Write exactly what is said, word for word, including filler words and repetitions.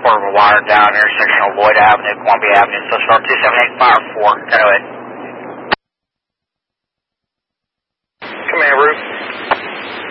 quarter of a wire down intersection of Lloyd Avenue, Columbia Avenue. So start two seven eight fire four, ten oh eight.